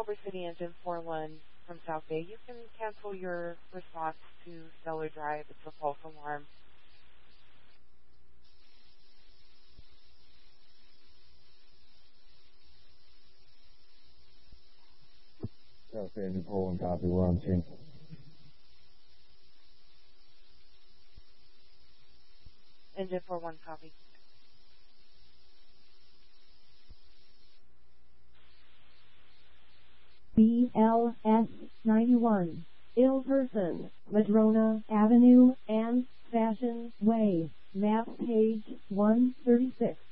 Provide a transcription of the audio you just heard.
Culver City engine 41 from South Bay. You can cancel your response to Stellar Drive. It's a false alarm. South Bay engine 41 copy. We're on scene. Engine 41 copy. BLS 91, Ilverson, Madrona Avenue and Fashion Way, map page 136.